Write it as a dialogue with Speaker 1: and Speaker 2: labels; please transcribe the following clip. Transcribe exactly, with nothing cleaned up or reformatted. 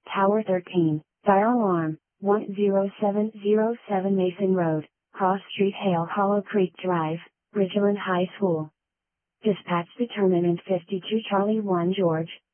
Speaker 1: Tower thirteen, fire alarm, one zero seven zero seven Mason Road, Cross Street, Hale Hollow Creek Drive, Ridgeland High School. Dispatch determinant fifty-two Charlie one George,